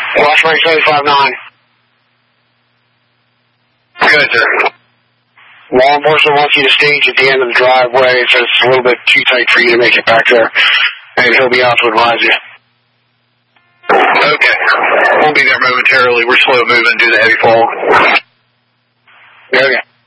Watch break 75-9. Good, sir. Law enforcement wants you to stage at the end of the driveway, so it's a little bit too tight for you to make it back there. And he'll be out to advise you. Okay. We'll be there momentarily. We're slow moving due to the heavy fall. Okay.